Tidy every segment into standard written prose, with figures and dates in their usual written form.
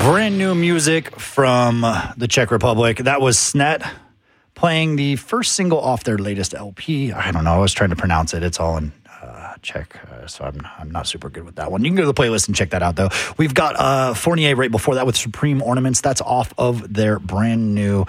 Brand new music from the Czech Republic. That was Snet playing the first single off their latest LP. I don't know. I was trying to pronounce it. It's all in Czech, so I'm not super good with that one. You can go to the playlist and check that out, though. We've got Fournier right before that with Supreme Ornaments. That's off of their brand new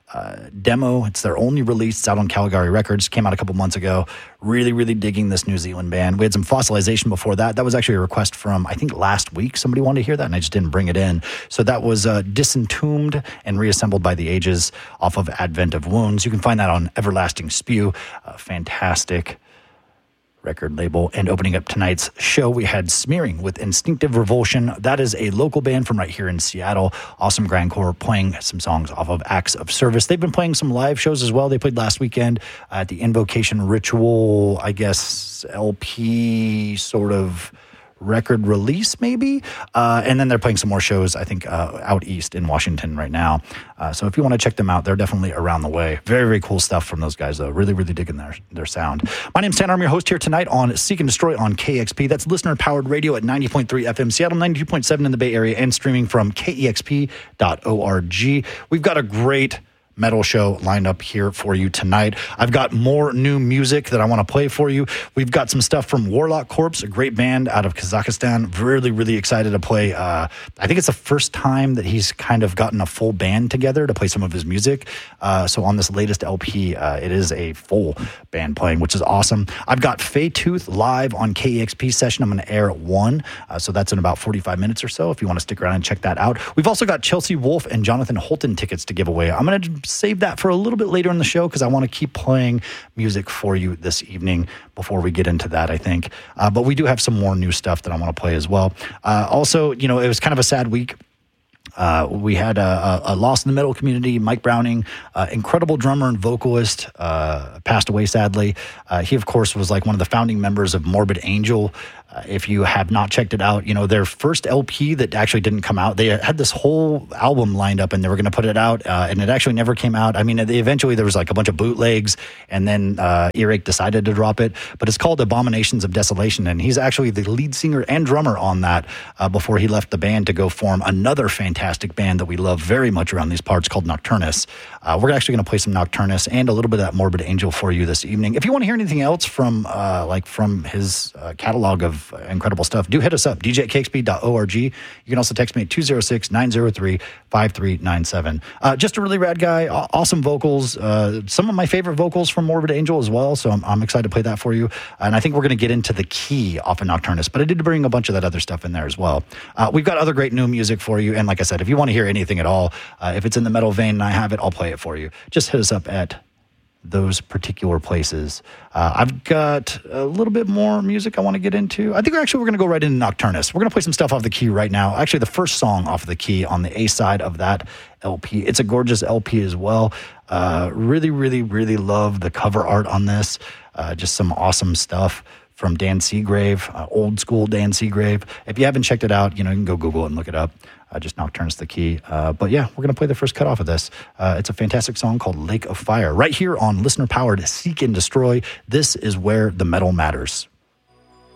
demo. It's their only release. It's out on Caligari Records. Came out a couple months ago. Really, really digging this New Zealand band. We had some Fossilization before that. That was actually a request from, I think, last week. Somebody wanted to hear that, and I just didn't bring it in. So that was Disentombed and Reassembled by the Ages off of Advent of Wounds. You can find that on Everlasting Spew. Fantastic record label. And opening up tonight's show, we had Smearing with Instinctive Revulsion. That is a local band from right here in Seattle. Awesome grindcore, playing some songs off of Acts of Service. They've been playing some live shows as well. They played last weekend at the Invocation Ritual, I guess, LP sort of record release maybe. And then they're playing some more shows, I think, out east in Washington right now. So if you want to check them out, they're definitely around the way. Very, very cool stuff from those guys, though. Really, really digging their sound. My name's Tanner. I'm your host here tonight on Seek and Destroy on KEXP. That's listener-powered radio at 90.3 FM Seattle, 92.7 in the Bay Area, and streaming from KEXP.org. We've got a great metal show lined up here for you tonight. I've got more new music that I want to play for you. We've got some stuff from Warlock Corpse, a great band out of Kazakhstan. Really, really excited to play. I think it's the first time that he's kind of gotten a full band together to play some of his music. So on this latest LP, it is a full band playing, which is awesome. I've got Fey Tooth live on KEXP session. I'm going to air at 1. So that's in about 45 minutes or so if you want to stick around and check that out. We've also got Chelsea Wolfe and Jonathan Holton tickets to give away. I'm going to save that for a little bit later in the show because I want to keep playing music for you this evening before we get into that, I think. But we do have some more new stuff that I want to play as well. Also, you know, it was kind of a sad week. We had a loss in the metal community. Mike Browning, incredible drummer and vocalist, passed away sadly. He, of course, was like one of the founding members of Morbid Angel. If you have not checked it out, you know, their first LP that actually didn't come out, they had this whole album lined up and they were going to put it out, and it actually never came out. I mean, eventually there was like a bunch of bootlegs, and then Earache decided to drop it, but it's called Abominations of Desolation, and he's actually the lead singer and drummer on that before he left the band to go form another fantastic band that we love very much around these parts called Nocturnus. We're actually going to play some Nocturnus and a little bit of that Morbid Angel for you this evening. If you want to hear anything else from from his catalog of incredible stuff, do hit us up, dj at kexp.org. You can also text me at 206-903-5397. Just a really rad guy, awesome vocals, some of my favorite vocals from Morbid Angel as well, so I'm excited to play that for you. And I think we're going to get into the key off of Nocturnus, but I did bring a bunch of that other stuff in there as well. We've got other great new music for you, and like I said, if you want to hear anything at all, if it's in the metal vein and I have it, I'll play it for you. Just hit us up at those particular places. I've got a little bit more music I want to get into. I think we're going to go right into Nocturnus. We're going to play some stuff off the key right now. Actually, the first song off of the key on the A side of that LP. It's a gorgeous LP as well. Really, really, really love the cover art on this. Just some awesome stuff from Dan Seagrave, old school Dan Seagrave. If you haven't checked it out, you know, you can go Google it and look it up. Just Nocturnus the key. But yeah, we're going to play the first cut off of this. It's a fantastic song called Lake of Fire, right here on listener-powered Seek and Destroy. This is where the metal matters.